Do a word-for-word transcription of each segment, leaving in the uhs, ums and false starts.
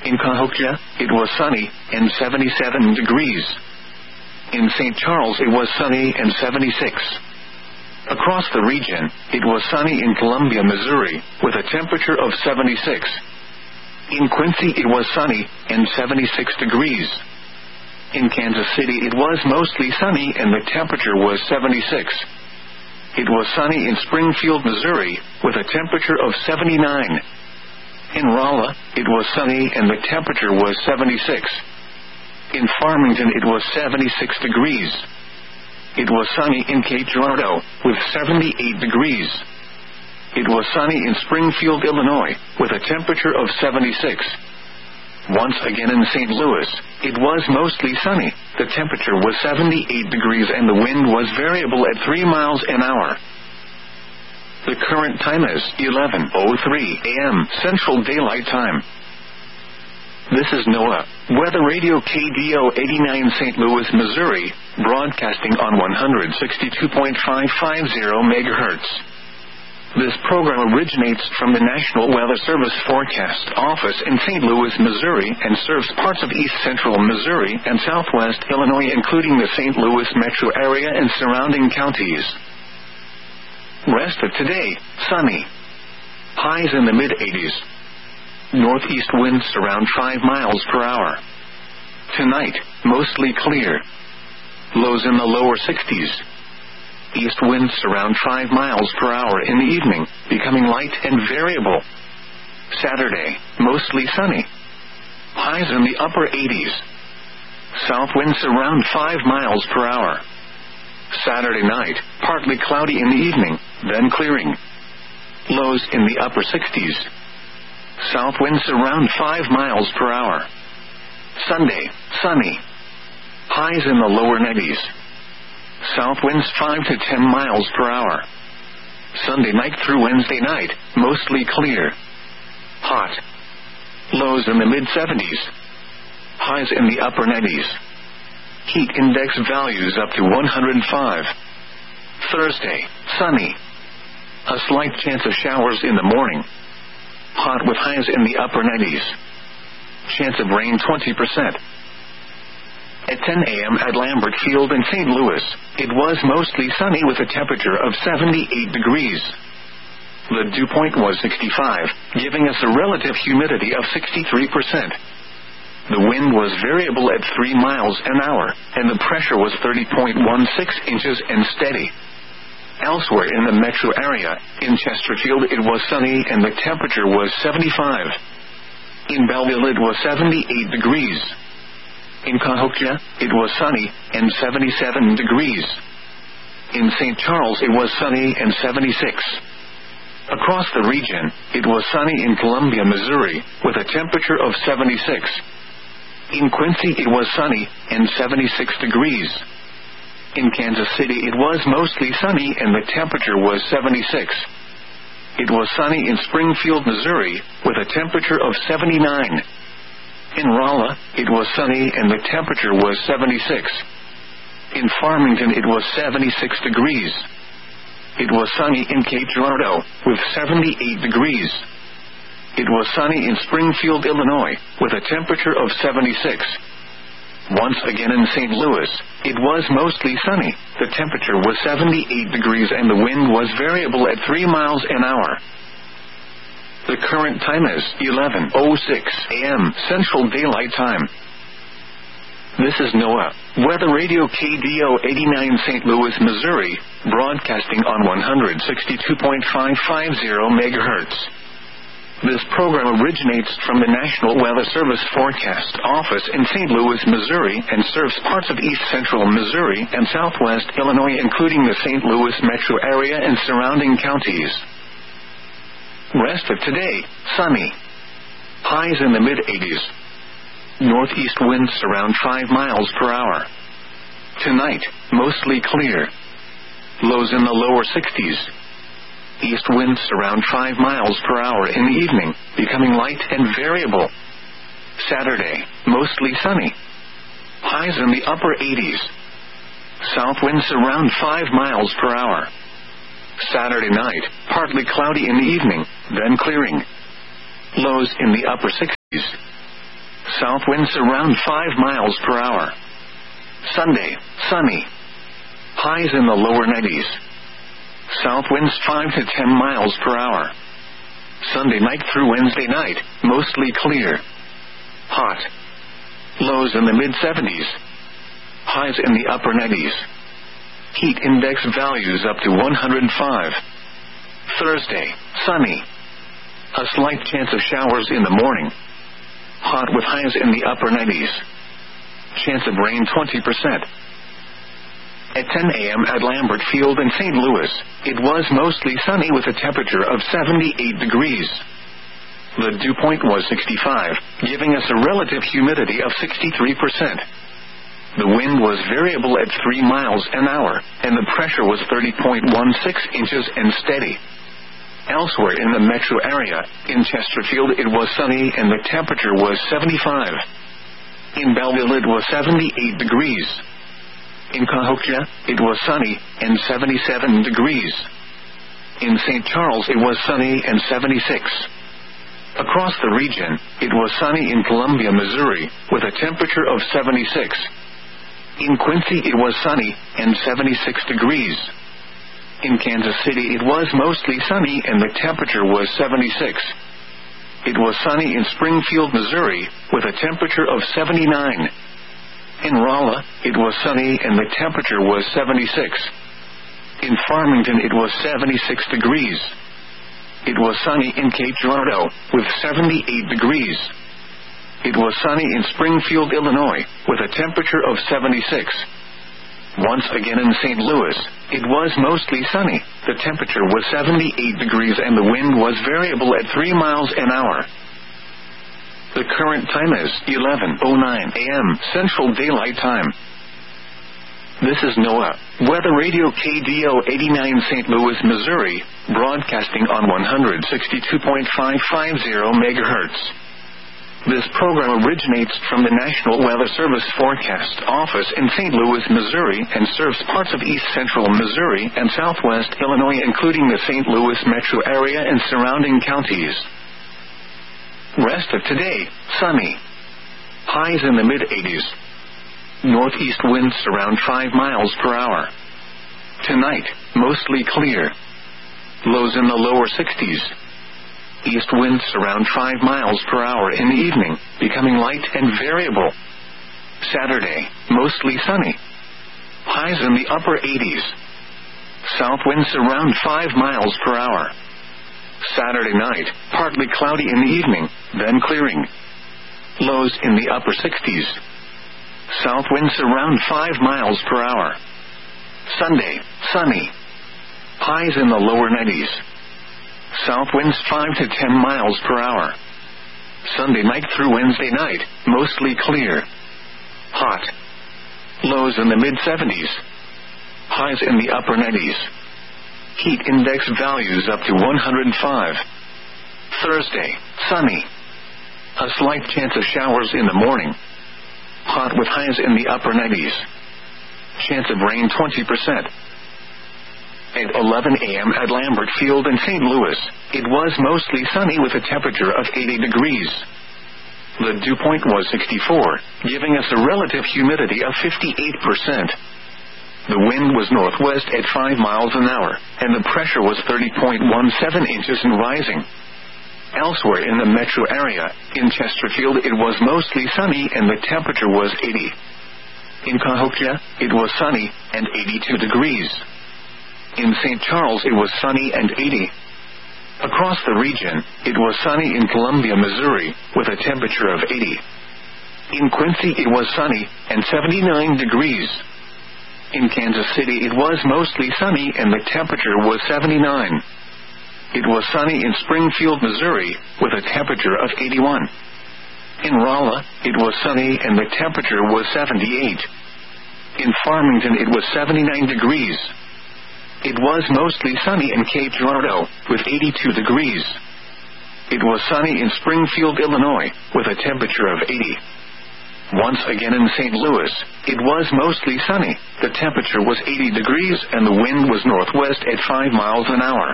In Cahokia, it was sunny and seventy-seven degrees. In Saint Charles, it was sunny and seventy-six. Across the region, it was sunny in Columbia, Missouri, with a temperature of seventy-six. In Quincy, it was sunny and seventy-six degrees. In Kansas City, it was mostly sunny and the temperature was seventy-six. It was sunny in Springfield, Missouri, with a temperature of seventy-nine. In Rolla, it was sunny and the temperature was seventy-six. In Farmington, it was seventy-six degrees. It was sunny in Cape Girardeau, with seventy-eight degrees. It was sunny in Springfield, Illinois, with a temperature of seventy-six. Once again in Saint Louis, it was mostly sunny. The temperature was seventy-eight degrees and the wind was variable at three miles an hour. The current time is eleven oh three a.m. Central Daylight Time. This is NOAA Weather Radio K D O eighty-nine Saint Louis, Missouri, broadcasting on one sixty-two point five five zero megahertz. This program originates from the National Weather Service Forecast Office in Saint Louis, Missouri, and serves parts of east central Missouri and southwest Illinois, including the Saint Louis metro area and surrounding counties. Rest of today, sunny. Highs in the mid eighties. Northeast winds around five miles per hour. Tonight, mostly clear. Lows in the lower sixties. East winds around five miles per hour in the evening, becoming light and variable. Saturday, mostly sunny. Highs in the upper eighties. South winds around five miles per hour. Saturday night, partly cloudy in the evening, then clearing. Lows in the upper sixties. South winds around five miles per hour. Sunday, sunny. Highs in the lower nineties. South winds five to ten miles per hour. Sunday night through Wednesday night, mostly clear. Hot. Lows in the mid seventies. Highs in the upper nineties. Heat index values up to one hundred five. Thursday, sunny. A slight chance of showers in the morning. Hot with highs in the upper nineties. Chance of rain twenty percent. At ten a.m. at Lambert Field in Saint Louis, it was mostly sunny with a temperature of seventy-eight degrees. The dew point was sixty-five, giving us a relative humidity of sixty-three percent. The wind was variable at three miles an hour, and the pressure was thirty point one six inches and steady. Elsewhere in the metro area, in Chesterfield it was sunny and the temperature was seventy-five. In Belleville it was seventy-eight degrees. In Cahokia, it was sunny and seventy-seven degrees. In Saint Charles it was sunny and seventy-six. Across the region, it was sunny in Columbia, Missouri, with a temperature of seventy-six. In Quincy it was sunny and seventy-six degrees. In Kansas City it was mostly sunny and the temperature was seventy-six. It was sunny in Springfield, Missouri, with a temperature of seventy-nine. In Rolla, it was sunny and the temperature was seventy-six. In Farmington it was seventy-six degrees. It was sunny in Cape Girardeau, with seventy-eight degrees. It was sunny in Springfield, Illinois, with a temperature of seventy-six. Once again in Saint Louis, it was mostly sunny. The temperature was seventy-eight degrees and the wind was variable at three miles an hour. The current time is eleven oh six a.m. Central Daylight Time. This is NOAA Weather Radio K D O eighty-nine Saint Louis, Missouri, broadcasting on one sixty-two point five five zero megahertz. This program originates from the National Weather Service Forecast Office in Saint Louis, Missouri, and serves parts of east central Missouri and southwest Illinois, including the Saint Louis metro area and surrounding counties. Rest of today, sunny. Highs in the mid eighties. Northeast winds around five miles per hour. Tonight, mostly clear. Lows in the lower sixties. East winds around five miles per hour in the evening, becoming light and variable. Saturday, mostly sunny. Highs in the upper eighties. South winds around five miles per hour. Saturday night, partly cloudy in the evening, then clearing. Lows in the upper sixties. South winds around five miles per hour. Sunday, sunny. Highs in the lower nineties. South winds five to ten miles per hour. Sunday night through Wednesday night, mostly clear. Hot. Lows in the mid seventies. Highs in the upper nineties. Heat index values up to one hundred five. Thursday, sunny. A slight chance of showers in the morning. Hot with highs in the upper nineties. Chance of rain twenty percent. At ten a.m. at Lambert Field in Saint Louis, it was mostly sunny with a temperature of seventy-eight degrees. The dew point was sixty-five, giving us a relative humidity of sixty-three percent. The wind was variable at three miles an hour, and the pressure was thirty point one six inches and steady. Elsewhere in the metro area, in Chesterfield it was sunny and the temperature was seventy-five. In Belleville it was seventy-eight degrees. In Cahokia, it was sunny and seventy-seven degrees. In Saint Charles it was sunny and seventy-six. Across the region, it was sunny in Columbia, Missouri, with a temperature of seventy-six. In Quincy it was sunny and seventy-six degrees. In Kansas City it was mostly sunny and the temperature was seventy-six. It was sunny in Springfield, Missouri, with a temperature of seventy-nine. In Rolla, it was sunny and the temperature was seventy-six. In Farmington it was seventy-six degrees. It was sunny in Cape Girardeau, with seventy-eight degrees. It was sunny in Springfield, Illinois, with a temperature of seventy-six. Once again in Saint Louis, it was mostly sunny. The temperature was seventy-eight degrees and the wind was variable at three miles an hour. The current time is eleven oh nine a.m. Central Daylight Time. This is NOAA, Weather Radio K D O eighty-nine Saint Louis, Missouri, broadcasting on one sixty-two point five five zero megahertz. This program originates from the National Weather Service Forecast Office in Saint Louis, Missouri, and serves parts of east central Missouri and southwest Illinois, including the Saint Louis metro area and surrounding counties. Rest of today, sunny. Highs in the mid eighties. Northeast winds around five miles per hour. Tonight, mostly clear. Lows in the lower sixties. East winds around five miles per hour in the evening, becoming light and variable. Saturday, mostly sunny. Highs in the upper eighties. South winds around five miles per hour. Saturday night, partly cloudy in the evening, then clearing. Lows in the upper sixties. South winds around five miles per hour. Sunday, sunny. Highs in the lower nineties. South winds five to ten miles per hour. Sunday night through Wednesday night, mostly clear. Hot. Lows in the mid seventies. Highs in the upper nineties. Heat index values up to one hundred five. Thursday, sunny. A slight chance of showers in the morning. Hot with highs in the upper nineties. Chance of rain twenty percent. At eleven a.m. at Lambert Field in Saint Louis, it was mostly sunny with a temperature of eighty degrees. The dew point was sixty-four, giving us a relative humidity of fifty-eight percent. The wind was northwest at five miles an hour, and the pressure was thirty point one seven inches and rising. Elsewhere in the metro area, in Chesterfield it was mostly sunny and the temperature was eighty. In Cahokia, it was sunny and eighty-two degrees. In Saint Charles it was sunny and eighty. Across the region, it was sunny in Columbia, Missouri, with a temperature of eighty. In Quincy it was sunny and seventy-nine degrees. In Kansas City it was mostly sunny and the temperature was seventy-nine. It was sunny in Springfield, Missouri, with a temperature of eighty-one. In Rolla, it was sunny and the temperature was seventy-eight. In Farmington it was seventy-nine degrees. It was mostly sunny in Cape Girardeau, with eighty-two degrees. It was sunny in Springfield, Illinois, with a temperature of eighty. Once again in Saint Louis, it was mostly sunny. The temperature was eighty degrees and the wind was northwest at five miles an hour.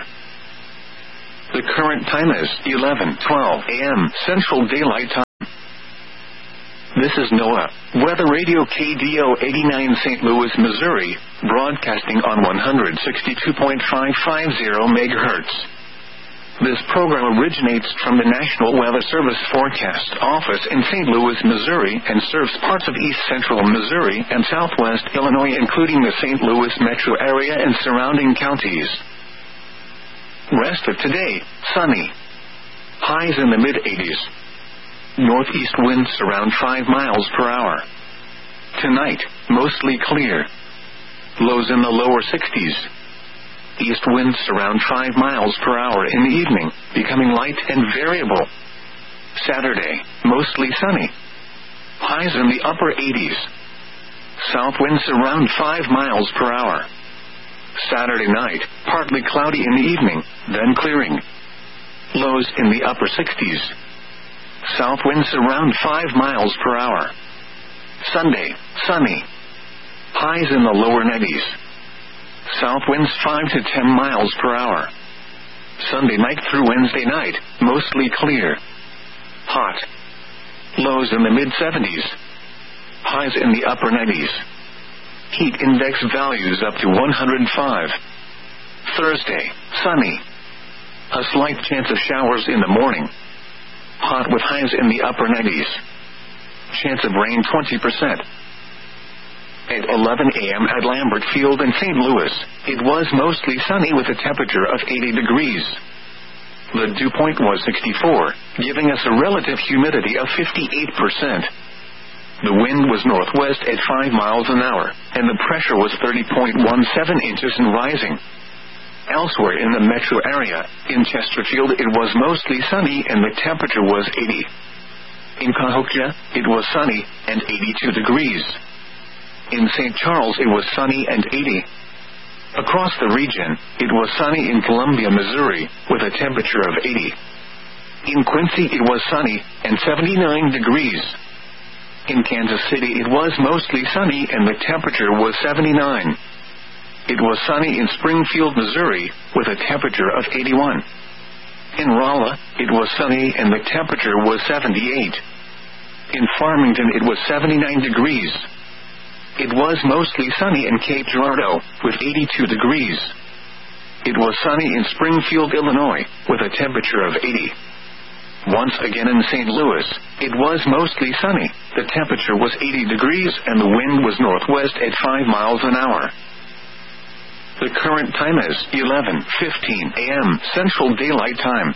The current time is eleven twelve a.m. Central Daylight Time. This is NOAA Weather Radio K D O eighty-nine Saint Louis, Missouri, broadcasting on one sixty-two point five five zero megahertz. This program originates from the National Weather Service Forecast Office in Saint Louis, Missouri, and serves parts of east central Missouri and southwest Illinois, including the Saint Louis metro area and surrounding counties. Rest of today, sunny. Highs in the mid eighties. Northeast winds around five miles per hour. Tonight, mostly clear. Lows in the lower sixties. East winds around five miles per hour in the evening, becoming light and variable. Saturday, mostly sunny. Highs in the upper eighties. South winds around five miles per hour. Saturday night, partly cloudy in the evening, then clearing. Lows in the upper sixties. South winds around five miles per hour. Sunday, sunny. Highs in the lower nineties. South winds five to ten miles per hour. Sunday night through Wednesday night, mostly clear. Hot. Lows in the mid seventies. Highs in the upper nineties. Heat index values up to one hundred five. Thursday, sunny. A slight chance of showers in the morning. Hot with highs in the upper nineties. Chance of rain twenty percent. At eleven a.m. at Lambert Field in Saint Louis, it was mostly sunny with a temperature of eighty degrees. The dew point was sixty-four, giving us a relative humidity of fifty-eight percent. The wind was northwest at five miles an hour, and the pressure was thirty point one seven inches and rising. Elsewhere in the metro area, in Chesterfield, it was mostly sunny and the temperature was eighty. In Cahokia, it was sunny and eighty-two degrees. In Saint Charles, it was sunny and eighty. Across the region, it was sunny in Columbia, Missouri, with a temperature of eighty. In Quincy, it was sunny and seventy-nine degrees. In Kansas City, it was mostly sunny and the temperature was seventy-nine. It was sunny in Springfield, Missouri, with a temperature of eighty-one. In Rolla, it was sunny and the temperature was seventy-eight. In Farmington, it was seventy-nine degrees. It was mostly sunny in Cape Girardeau, with eighty-two degrees. It was sunny in Springfield, Illinois, with a temperature of eighty. Once again in Saint Louis, it was mostly sunny. The temperature was eighty degrees and the wind was northwest at five miles an hour. The current time is eleven fifteen a.m. Central Daylight Time.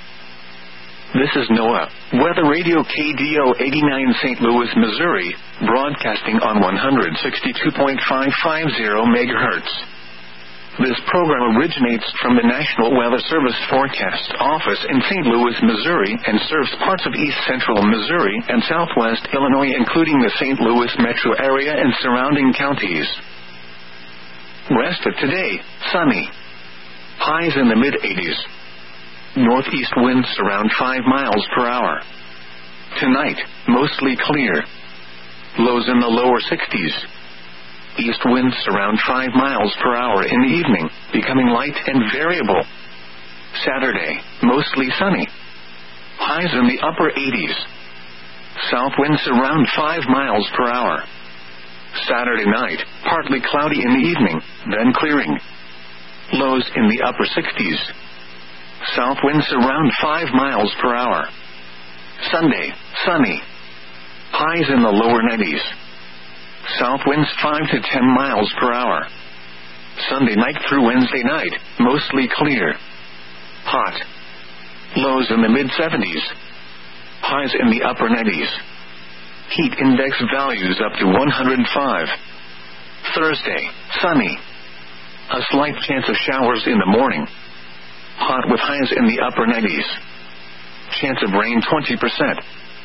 This is NOAA Weather Radio K D O eighty-nine Saint Louis, Missouri, broadcasting on one sixty-two point five five zero megahertz. This program originates from the National Weather Service Forecast Office in Saint Louis, Missouri, and serves parts of east central Missouri and southwest Illinois, including the Saint Louis metro area and surrounding counties. Rest of today, sunny. Highs in the mid eighties. Northeast winds around five miles per hour. Tonight, mostly clear. Lows in the lower sixties. East winds around five miles per hour in the evening, becoming light and variable. Saturday, mostly sunny. Highs in the upper eighties. South winds around five miles per hour. Saturday night, partly cloudy in the evening, then clearing. Lows in the upper sixties. South winds around five miles per hour. Sunday, sunny. Highs in the lower nineties. South winds five to ten miles per hour. Sunday night through Wednesday night, mostly clear. Hot. Lows in the mid seventies. Highs in the upper nineties. Heat index values up to one hundred five. Thursday, sunny. A slight chance of showers in the morning. Hot with highs in the upper nineties. Chance of rain twenty percent.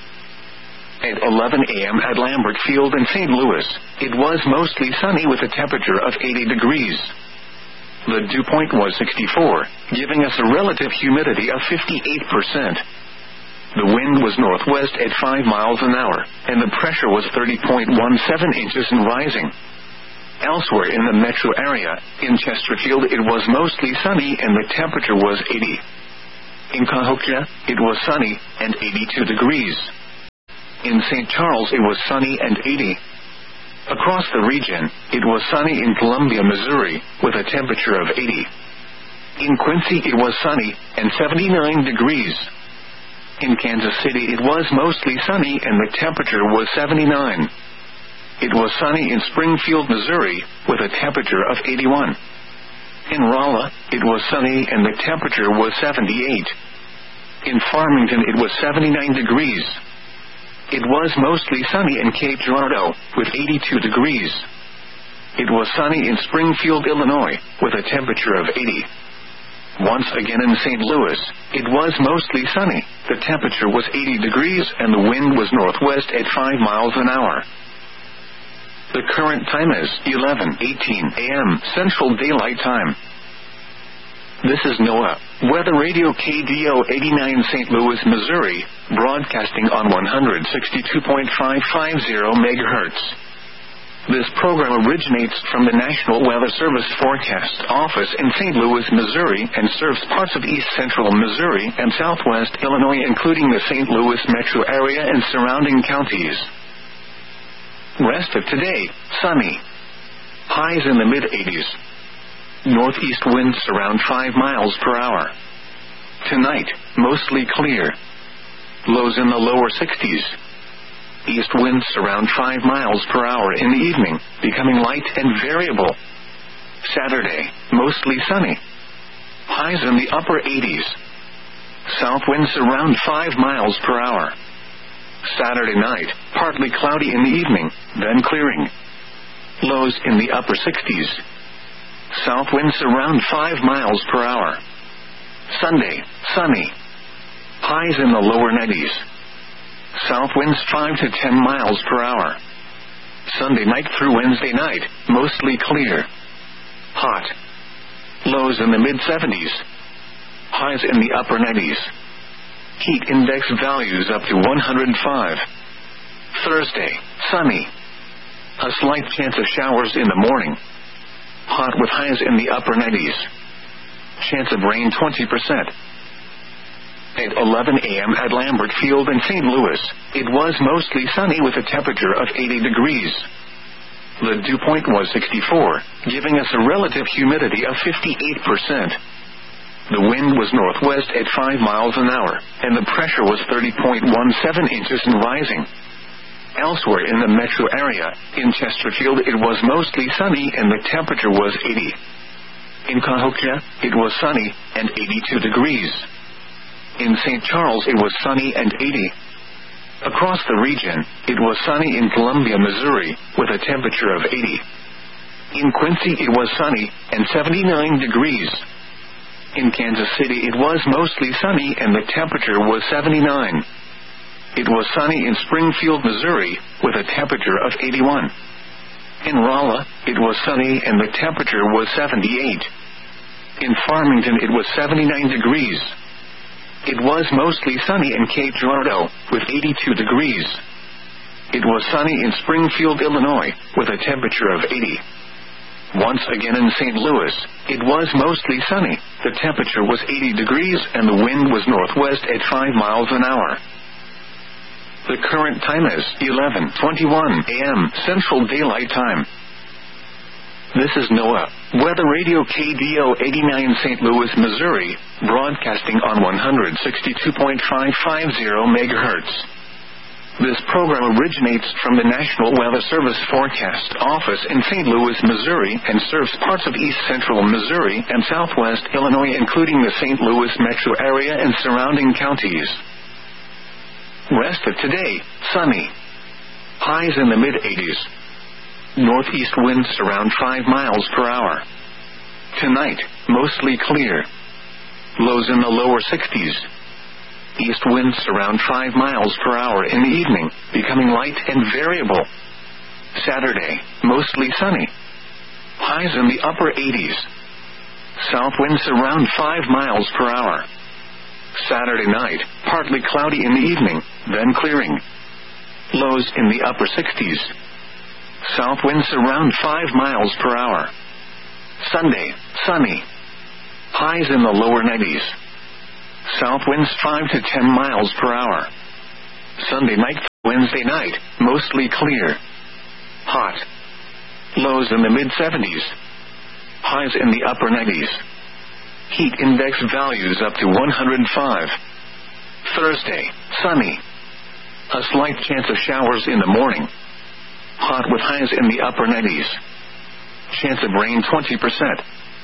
At eleven a.m. at Lambert Field in Saint Louis, it was mostly sunny with a temperature of eighty degrees. The dew point was sixty-four, giving us a relative humidity of fifty-eight percent. The wind was northwest at five miles an hour, and the pressure was thirty point one seven inches and rising. Elsewhere in the metro area, in Chesterfield, it was mostly sunny and the temperature was eighty. In Cahokia, it was sunny and eighty-two degrees. In Saint Charles it was sunny and eighty. Across the region, it was sunny in Columbia, Missouri, with a temperature of eighty. In Quincy it was sunny, and seventy-nine degrees. In Kansas City it was mostly sunny and the temperature was seventy-nine. It was sunny in Springfield, Missouri, with a temperature of eighty-one. In Rolla, it was sunny and the temperature was seventy-eight. In Farmington it was seventy-nine degrees. It was mostly sunny in Cape Girardeau, with eighty-two degrees. It was sunny in Springfield, Illinois, with a temperature of eighty. Once again in Saint Louis, it was mostly sunny, the temperature was eighty degrees and the wind was northwest at five miles an hour. The current time is eleven eighteen a m Central Daylight Time. This is NOAA Weather Radio K D O eighty-nine Saint Louis, Missouri, broadcasting on one sixty-two point five five zero megahertz. This program originates from the National Weather Service Forecast Office in Saint Louis, Missouri, and serves parts of east central Missouri and southwest Illinois, including the Saint Louis metro area and surrounding counties. Rest of today, sunny. Highs in the mid-eighties. Northeast winds around five miles per hour. Tonight, mostly clear. Lows in the lower sixties. East winds around five miles per hour in the evening, becoming light and variable. Saturday, mostly sunny. Highs in the upper eighties. South winds around five miles per hour. Saturday night, partly cloudy in the evening, then clearing. Lows in the upper sixties. South winds around five miles per hour. Sunday, sunny. Highs in the lower nineties. South winds five to ten miles per hour. Sunday night through Wednesday night, mostly clear. Hot. Lows in the mid-seventies. Highs in the upper nineties. Heat index values up to one hundred five. Thursday, sunny. A slight chance of showers in the morning. Hot with highs in the upper nineties. Chance of rain twenty percent. At eleven a m at Lambert Field in Saint Louis, it was mostly sunny with a temperature of eighty degrees. The dew point was sixty-four, giving us a relative humidity of fifty-eight percent. The wind was northwest at five miles an hour, and the pressure was thirty point one seven inches and rising. Elsewhere in the metro area, in Chesterfield it was mostly sunny and the temperature was eighty. In Cahokia, it was sunny and eighty-two degrees. In Saint Charles it was sunny and eighty. Across the region, it was sunny in Columbia, Missouri, with a temperature of eighty. In Quincy it was sunny and seventy-nine degrees. In Kansas City it was mostly sunny and the temperature was seventy-nine. It was sunny in Springfield, Missouri, with a temperature of eighty-one. In Rolla, it was sunny and the temperature was seventy-eight. In Farmington it was seventy-nine degrees. It was mostly sunny in Cape Girardeau, with eighty-two degrees. It was sunny in Springfield, Illinois, with a temperature of eighty. Once again in Saint Louis, it was mostly sunny, the temperature was eighty degrees and the wind was northwest at five miles an hour. The current time is eleven twenty-one a m Central Daylight Time. This is NOAA Weather Radio K D O eighty-nine Saint Louis, Missouri, broadcasting on one sixty-two point five five zero megahertz. This program originates from the National Weather Service Forecast Office in Saint Louis, Missouri, and serves parts of east central Missouri and southwest Illinois, including the Saint Louis metro area and surrounding counties. Rest of today, sunny. Highs in the mid-eighties. Northeast winds around five miles per hour. Tonight, mostly clear. Lows in the lower sixties. East winds around five miles per hour in the evening, becoming light and variable. Saturday, mostly sunny. Highs in the upper eighties. South winds around five miles per hour. Saturday night, partly cloudy in the evening, then clearing. Lows in the upper sixties. South winds around five miles per hour. Sunday, sunny. Highs in the lower nineties. South winds five to ten miles per hour. Sunday night Wednesday night, mostly clear. Hot. Lows in the mid seventies. Highs in the upper nineties. Heat index values up to one hundred five. Thursday, sunny. A slight chance of showers in the morning. Hot with highs in the upper nineties. Chance of rain twenty percent.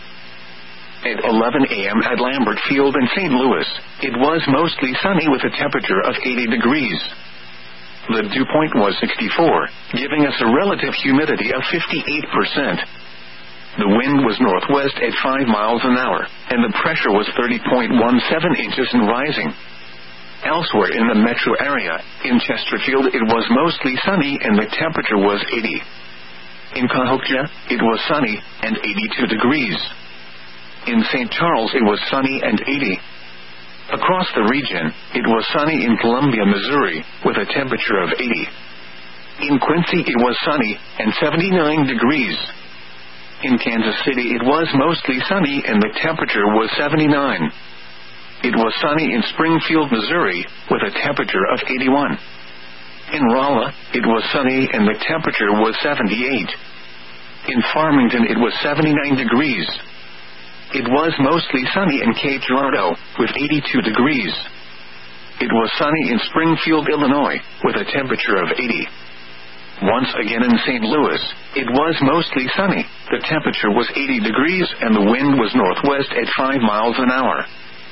At eleven a.m. at Lambert Field in Saint Louis, it was mostly sunny with a temperature of eighty degrees. The dew point was sixty-four, giving us a relative humidity of fifty-eight percent. The wind was northwest at five miles an hour, and the pressure was thirty point one seven inches and rising. Elsewhere in the metro area, in Chesterfield it was mostly sunny and the temperature was eighty. In Cahokia, it was sunny and eighty-two degrees. In Saint Charles it was sunny and eighty. Across the region, it was sunny in Columbia, Missouri, with a temperature of eighty. In Quincy it was sunny and seventy-nine degrees. In Kansas City it was mostly sunny and the temperature was seventy-nine. It was sunny in Springfield, Missouri, with a temperature of eighty-one. In Rolla, it was sunny and the temperature was seventy-eight. In Farmington it was seventy-nine degrees. It was mostly sunny in Cape Girardeau, with eighty-two degrees. It was sunny in Springfield, Illinois, with a temperature of eighty. Once again in Saint Louis, it was mostly sunny. The temperature was eighty degrees and the wind was northwest at five miles an hour.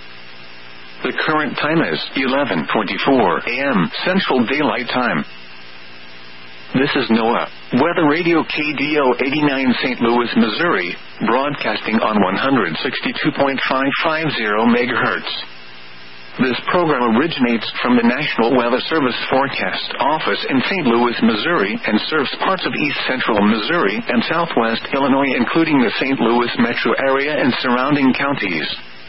The current time is eleven twenty-four a.m. Central Daylight Time. This is NOAA Weather Radio K D O eighty-nine Saint Louis, Missouri, broadcasting on one hundred sixty-two point five five zero megahertz. This program originates from the National Weather Service Forecast Office in Saint Louis, Missouri, and serves parts of east central Missouri and southwest Illinois, including the Saint Louis metro area and surrounding counties.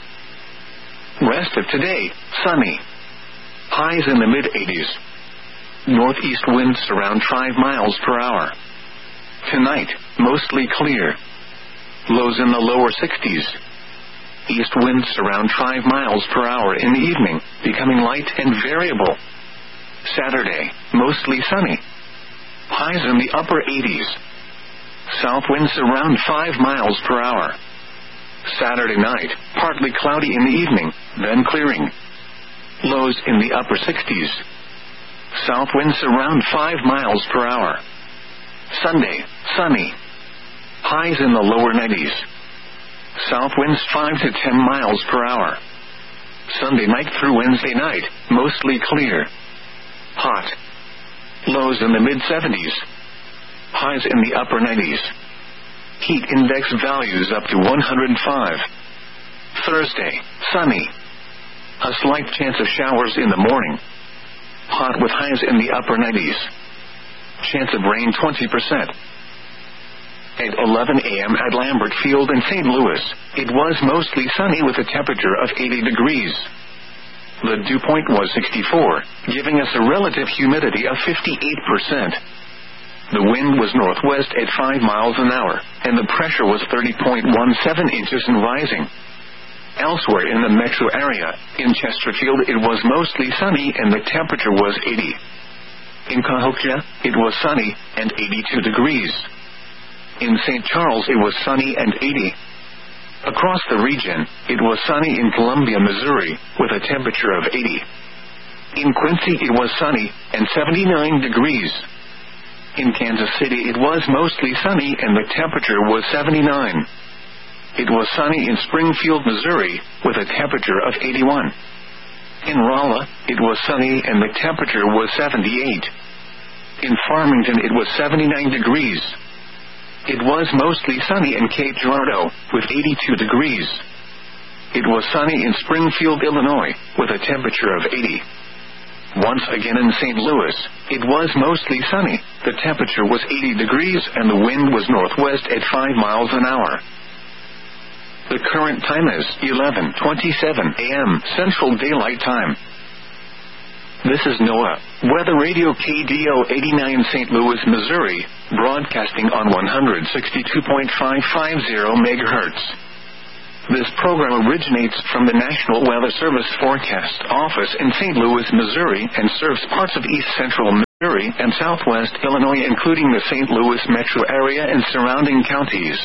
Rest of today, sunny. Highs in the mid eighties. Northeast winds around five miles per hour. Tonight, mostly clear. Lows in the lower sixties. East winds around five miles per hour in the evening, becoming light and variable. Saturday, mostly sunny. Highs in the upper eighties. South winds around five miles per hour. Saturday night, partly cloudy in the evening, then clearing. Lows in the upper sixties. South winds around five miles per hour. Sunday, sunny. Highs in the lower nineties. South winds five to ten miles per hour. Sunday night through Wednesday night, mostly clear. Hot. Lows in the mid seventies. Highs in the upper nineties. Heat index values up to one hundred five. Thursday, sunny. A slight chance of showers in the morning. Hot with highs in the upper nineties. Chance of rain twenty percent. At eleven a.m. at Lambert Field in Saint Louis, it was mostly sunny with a temperature of eighty degrees. The dew point was sixty-four, giving us a relative humidity of fifty-eight percent. The wind was northwest at five miles an hour, and the pressure was thirty point one seven inches and rising. Elsewhere in the metro area, in Chesterfield it was mostly sunny and the temperature was eighty. In Cahokia, it was sunny and eighty-two degrees. In Saint Charles it was sunny and eighty. Across the region, it was sunny in Columbia, Missouri, with a temperature of eighty. In Quincy it was sunny and seventy-nine degrees. In Kansas City it was mostly sunny and the temperature was seventy-nine. It was sunny in Springfield, Missouri, with a temperature of eighty-one. In Rolla, it was sunny and the temperature was seventy-eight. In Farmington it was seventy-nine degrees. It was mostly sunny in Cape Girardeau, with eighty-two degrees. It was sunny in Springfield, Illinois, with a temperature of eighty. Once again in Saint Louis, it was mostly sunny. The temperature was eighty degrees and the wind was northwest at five miles an hour. The current time is eleven twenty-seven a.m. Central Daylight Time. This is NOAA Weather Radio K D O eighty-nine Saint Louis, Missouri, broadcasting on one hundred sixty-two point five five zero megahertz. This program originates from the National Weather Service Forecast Office in Saint Louis, Missouri, and serves parts of east central Missouri, and southwest Illinois, including the Saint Louis metro area and surrounding counties.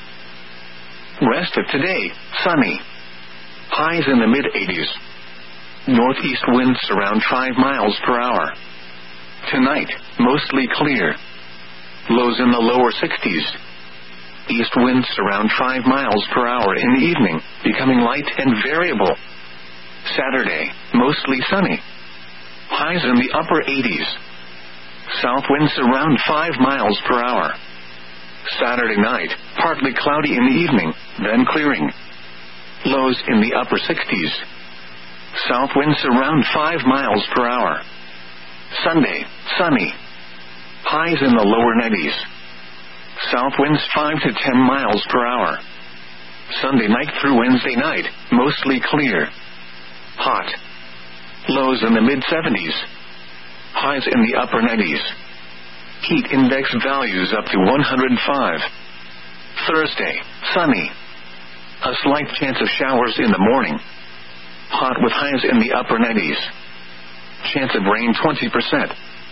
Rest of today, sunny. Highs in the mid-eighties. Northeast winds around five miles per hour. Tonight, mostly clear. Lows in the lower sixties. East winds around five miles per hour in the evening, becoming light and variable. Saturday, mostly sunny. Highs in the upper eighties. South winds around five miles per hour. Saturday night, partly cloudy in the evening, then clearing. Lows in the upper sixties. South winds around five miles per hour. Sunday, sunny. Highs in the lower nineties. South winds five to ten miles per hour. Sunday night through Wednesday night, mostly clear. Hot. Lows in the mid-seventies. Highs in the upper nineties. Heat index values up to one hundred five. Thursday, sunny. A slight chance of showers in the morning. Hot with highs in the upper nineties. Chance of rain twenty percent.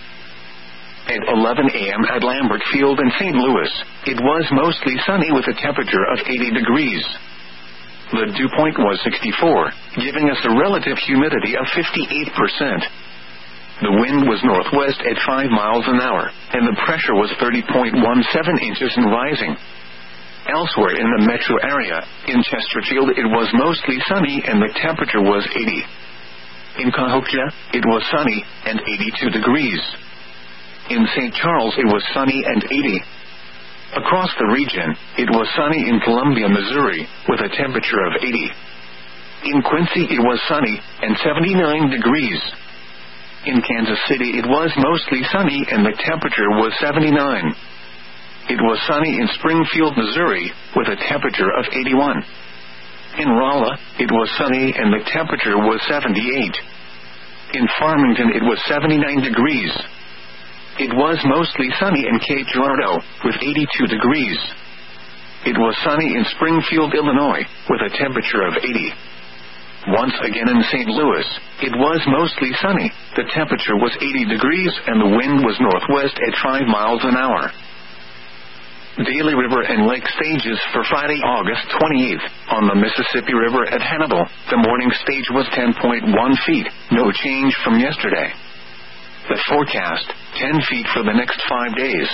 At eleven a.m. at Lambert Field in Saint Louis, it was mostly sunny with a temperature of eighty degrees. The dew point was sixty-four, giving us a relative humidity of fifty-eight percent. The wind was northwest at five miles an hour, and the pressure was thirty point one seven inches and rising. Elsewhere in the metro area, in Chesterfield it was mostly sunny and the temperature was eighty. In Cahokia, it was sunny and eighty-two degrees. In Saint Charles it was sunny and eighty. Across the region, it was sunny in Columbia, Missouri, with a temperature of eighty. In Quincy it was sunny and seventy-nine degrees. In Kansas City it was mostly sunny and the temperature was seventy-nine. It was sunny in Springfield, Missouri, with a temperature of eighty-one. In Rolla, it was sunny and the temperature was seventy-eight. In Farmington it was seventy-nine degrees. It was mostly sunny in Cape Girardeau, with eighty-two degrees. It was sunny in Springfield, Illinois, with a temperature of eighty. Once again in Saint Louis, it was mostly sunny, the temperature was eighty degrees and the wind was northwest at five miles an hour. Daly River and Lake stages for Friday, August twenty-eighth. On the Mississippi River at Hannibal, the morning stage was ten point one feet, no change from yesterday. The forecast, ten feet for the next five days.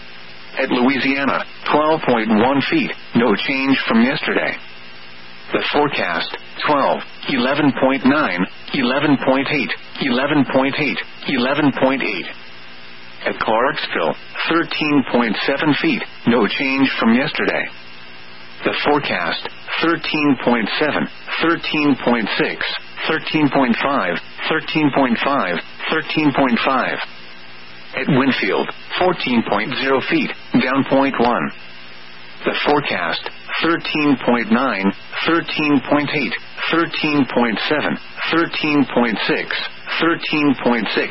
At Louisiana, twelve point one feet, no change from yesterday. The forecast, twelve, eleven point nine, eleven point eight, eleven point eight, eleven point eight. At Clarksville, thirteen point seven feet, no change from yesterday. The forecast, thirteen point seven, thirteen point six, thirteen point five, thirteen point five, thirteen point five. At Winfield, fourteen point zero feet, down point one. The forecast, thirteen point nine, thirteen point eight, thirteen point seven, thirteen point six, thirteen point six.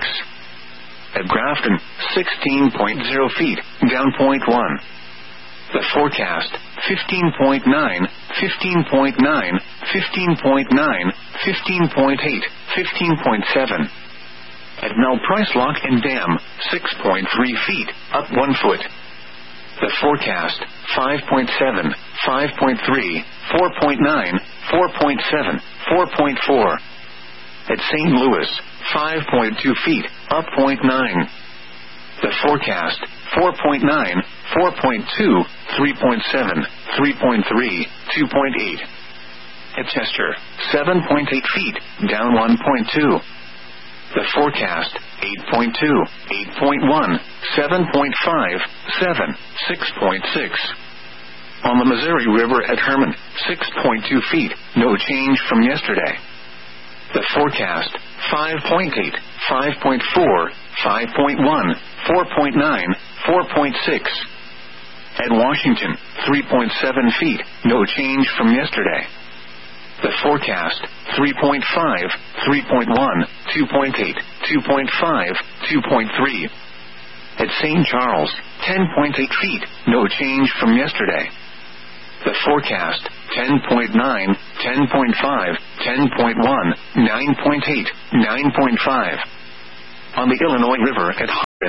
At Grafton, sixteen point zero feet, down point one. The forecast, fifteen point nine, fifteen point nine, fifteen point nine, fifteen point eight, fifteen point seven. At Mel Price Lock and Dam, six point three feet, up one foot. The forecast, five point seven, five point three, four point nine, four point seven, four point four. At Saint Louis, five point two feet, up point nine. The forecast, four point nine, four point two, three point seven, three point three, two point eight. At Chester, seven point eight feet, down one point two. The forecast, eight point two, eight point one, seven point five, seven, six point six. On the Missouri River at Herman, six point two feet, no change from yesterday. The forecast, five point eight, five point four, five point one, four point nine, four point six. At Washington, three point seven feet, no change from yesterday. The forecast, three point five, three point one, two point eight, two point five, two point three. At Saint Charles, ten point eight feet, no change from yesterday. The forecast, ten point nine, ten point five, ten point one, nine point eight, nine point five. On the Illinois River at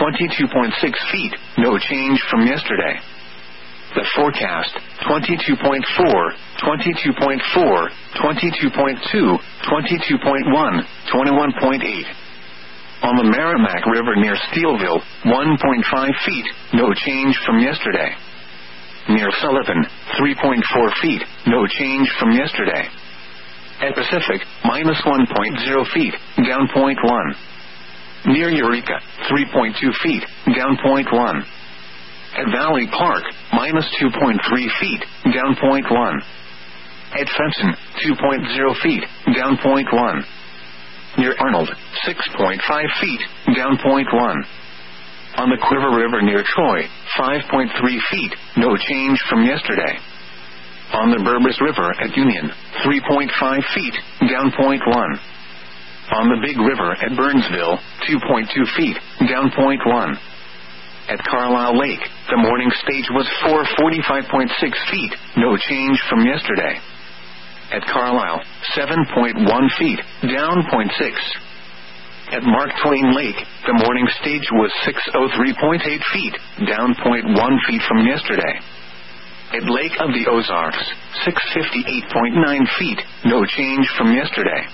twenty-two point six feet, no change from yesterday. The forecast, twenty-two point four, twenty-two point four, twenty-two point two, twenty-two point one, twenty-one point eight. On the Merrimack River near Steelville, one point five feet, no change from yesterday. Near Sullivan, three point four feet, no change from yesterday. At Pacific, minus one point zero feet, down zero point one. Near Eureka, three point two feet, down zero point one. At Valley Park, minus two point three feet, down zero point one. At Fenton, two point zero feet, down zero point one. Near Arnold, six point five feet, down zero point one. On the Quiver River near Troy, five point three feet, no change from yesterday. On the Burbus River at Union, three point five feet, down zero point one. On the Big River at Burnsville, two point two feet, down zero point one. At Carlisle Lake, the morning stage was four forty-five point six feet, no change from yesterday. At Carlisle, seven point one feet, down zero point six. At Mark Twain Lake, the morning stage was six oh three point eight feet, down zero point one feet from yesterday. At Lake of the Ozarks, six fifty-eight point nine feet, no change from yesterday.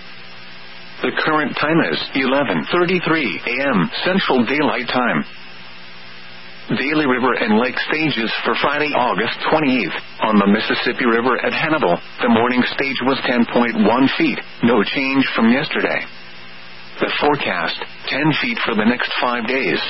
The current time is eleven thirty-three a.m. Central Daylight Time. Daly River and Lake stages for Friday, August twenty-eighth. On the Mississippi River at Hannibal, the morning stage was ten point one feet, no change from yesterday. The forecast, ten feet for the next five days.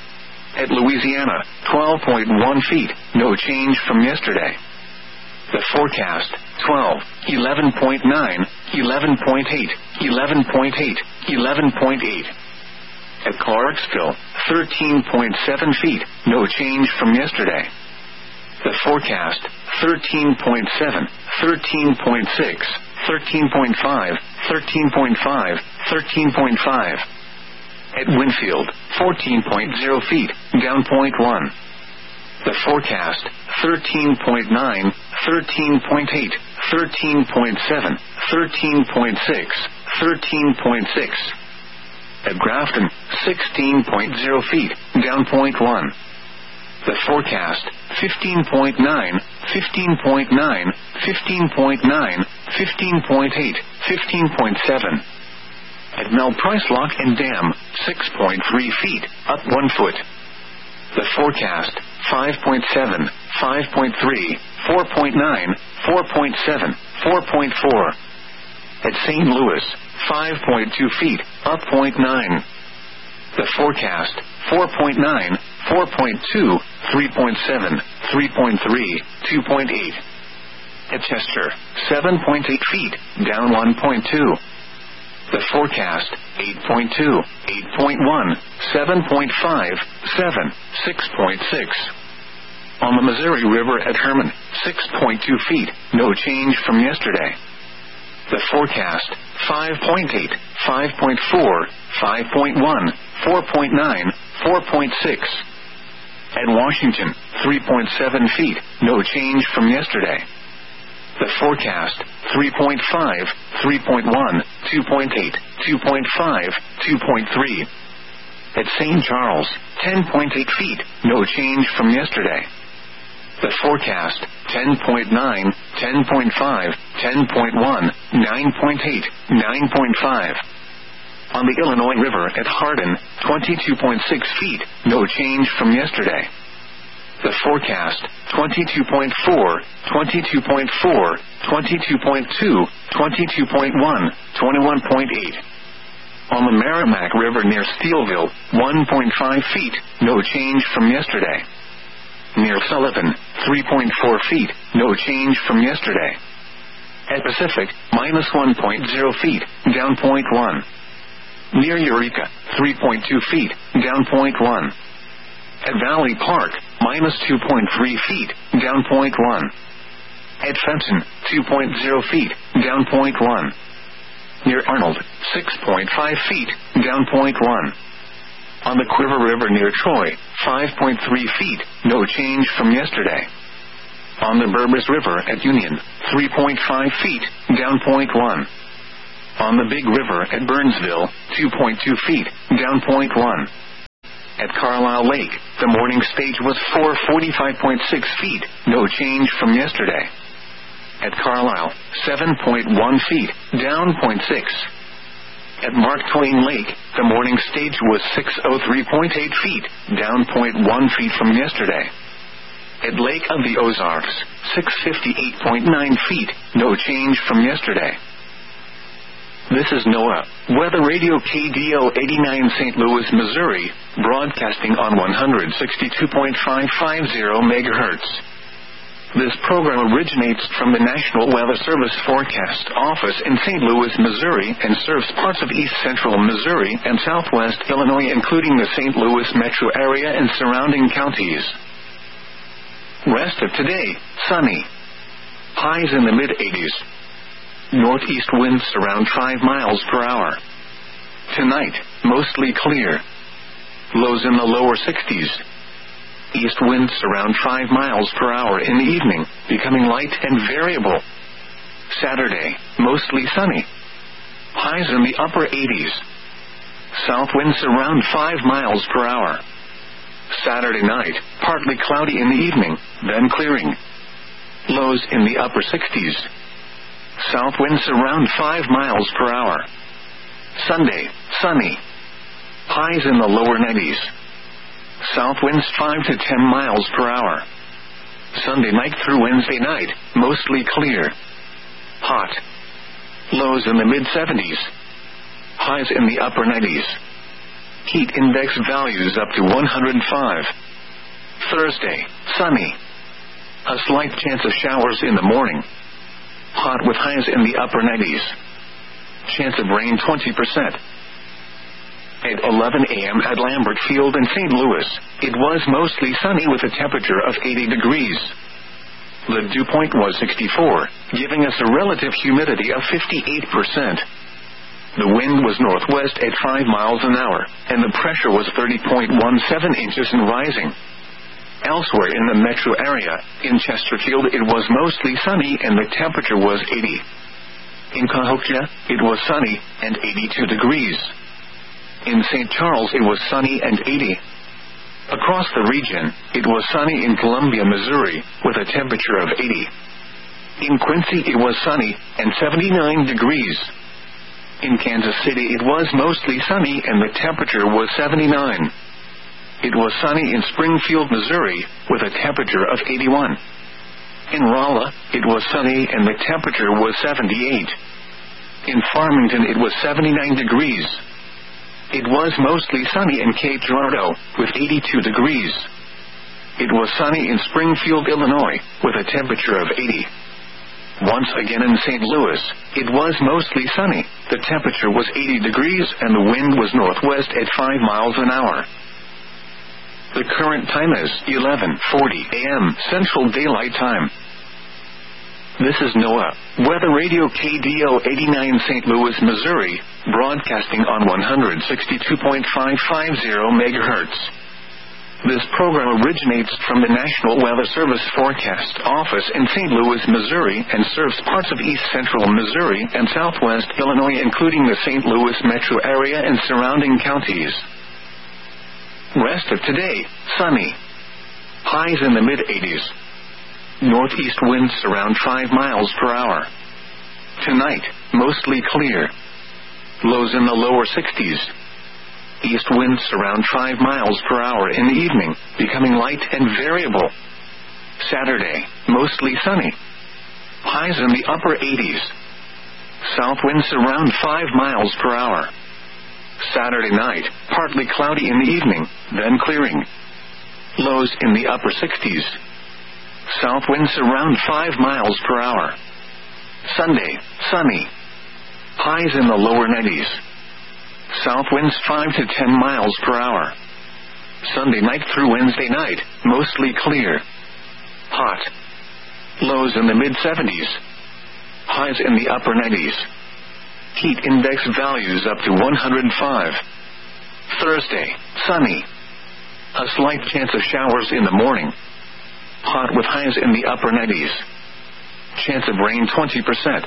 At Louisiana, twelve point one feet, no change from yesterday. The forecast, twelve, eleven point nine, eleven point eight, eleven point eight, eleven point eight. At Clarksville, thirteen point seven feet, no change from yesterday. The forecast, thirteen point seven, thirteen point six, thirteen point five, thirteen point five, thirteen point five. At Winfield, fourteen point zero feet, down zero point one. The forecast, thirteen point nine, thirteen point eight, thirteen point seven, thirteen point six, thirteen point six. At Grafton, sixteen point zero feet, down zero point one. The forecast, fifteen point nine, fifteen point nine, fifteen point nine, fifteen point eight, fifteen point seven. At Mel Price Lock and Dam, six point three feet, up one foot. The forecast, five point seven, five point three, four point nine, four point seven, four point four. At Saint Louis, five point two feet, up zero point nine. The forecast, four point nine, four point two, three point seven, three point three, two point eight. At Chester, seven point eight feet, down one point two. The forecast, eight point two, eight point one, seven point five, seven, six point six. On the Missouri River at Herman, six point two feet, no change from yesterday. The forecast, five point eight, five point four, five point one, four point nine, four point six. At Washington, three point seven feet, no change from yesterday. The forecast, three point five, three point one, two point eight, two point five, two point three. At Saint Charles, ten point eight feet, no change from yesterday. The forecast, ten point nine, ten point five, ten point one, nine point eight, nine point five. On the Illinois River at Hardin, twenty-two point six feet, no change from yesterday. The forecast, twenty-two point four, twenty-two point four, twenty-two point two, twenty-two point one, twenty-one point eight. On the Merrimack River near Steelville, one point five feet, no change from yesterday. Near Sullivan, three point four feet, no change from yesterday. At Pacific, minus one point zero feet, down zero point one. Near Eureka, three point two feet, down zero point one. At Valley Park, minus two point three feet, down zero point one. At Fenton, two point zero feet, down zero point one. Near Arnold, six point five feet, down zero point one. On the Quiver River near Troy, five point three feet, no change from yesterday. On the Burbus River at Union, three point five feet, down zero point one. On the Big River at Burnsville, two point two feet, down zero point one. At Carlisle Lake, the morning stage was four forty-five point six feet, no change from yesterday. At Carlisle, seven point one feet, down zero point six. At Mark Twain Lake, the morning stage was six oh three point eight feet, down zero point one feet from yesterday. At Lake of the Ozarks, six fifty-eight point nine feet, no change from yesterday. This is NOAA Weather Radio K D O eighty-nine Saint Louis, Missouri, broadcasting on one sixty-two point five five zero megahertz. This program originates from the National Weather Service Forecast Office in Saint Louis, Missouri, and serves parts of east central Missouri and southwest Illinois, including the Saint Louis metro area and surrounding counties. Rest of today, sunny. Highs in the mid eighties. Northeast winds around five miles per hour. Tonight, mostly clear. Lows in the lower sixties. East winds around five miles per hour in the evening, becoming light and variable. Saturday, mostly sunny. Highs in the upper eighties. South winds around five miles per hour. Saturday night, partly cloudy in the evening, then clearing. Lows in the upper sixties. South winds around five miles per hour. Sunday, sunny. Highs in the lower nineties. South winds five to ten miles per hour. Sunday night through Wednesday night, mostly clear. Hot. Lows in the mid seventies. Highs in the upper nineties. Heat index values up to one hundred five. Thursday, sunny. A slight chance of showers in the morning. Hot with highs in the upper nineties. Chance of rain twenty percent. At eleven a.m. at Lambert Field in Saint Louis, it was mostly sunny with a temperature of eighty degrees. The dew point was sixty-four, giving us a relative humidity of fifty-eight percent. The wind was northwest at five miles an hour, and the pressure was thirty point one seven inches and rising. Elsewhere in the metro area, in Chesterfield, it was mostly sunny and the temperature was eighty. In Cahokia, it was sunny and eighty-two degrees. In Saint Charles, it was sunny and eighty. Across the region, it was sunny in Columbia, Missouri, with a temperature of eighty. In Quincy, it was sunny and seventy-nine degrees. In Kansas City, it was mostly sunny and the temperature was seventy-nine. It was sunny in Springfield, Missouri, with a temperature of eighty-one. In Rolla, it was sunny and the temperature was seventy-eight. In Farmington, it was seventy-nine degrees. It was mostly sunny in Cape Girardeau, with eighty-two degrees. It was sunny in Springfield, Illinois, with a temperature of eighty. Once again in Saint Louis, it was mostly sunny. The temperature was eighty degrees and the wind was northwest at five miles an hour. The current time is eleven forty a.m. Central Daylight Time. This is NOAA Weather Radio K D O eighty-nine Saint Louis, Missouri, broadcasting on one sixty-two point five five zero megahertz. This program originates from the National Weather Service Forecast Office in Saint Louis, Missouri, and serves parts of east central Missouri and southwest Illinois, including the Saint Louis metro area and surrounding counties. Rest of today, sunny. Highs in the mid eighties. Northeast winds around five miles per hour. Tonight, mostly clear. Lows in the lower sixties. East winds around five miles per hour in the evening, becoming light and variable. Saturday, mostly sunny. Highs in the upper eighties. South winds around five miles per hour. Saturday night, partly cloudy in the evening, then clearing. Lows in the upper sixties. South winds around five miles per hour. Sunday, sunny. Highs in the lower nineties. South winds five to ten miles per hour. Sunday night through Wednesday night, mostly clear. Hot. Lows in the mid seventies. Highs in the upper nineties. Heat index values up to one hundred five. Thursday, sunny. A slight chance of showers in the morning. Hot with highs in the upper nineties. Chance of rain twenty percent.